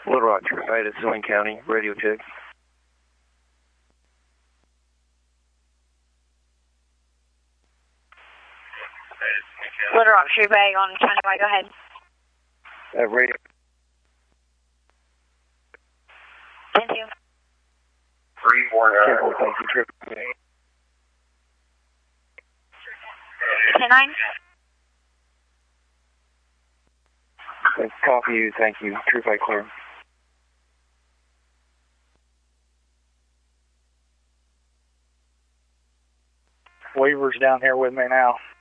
Little Rock, Triad, Zillion County, radio check. Little Rock, Triad on County Way, go ahead. Radio. 10-2. 349. Thank you, Trip. 10-9. Copy you, thank you. True Flight clear. Weaver's down here with me now.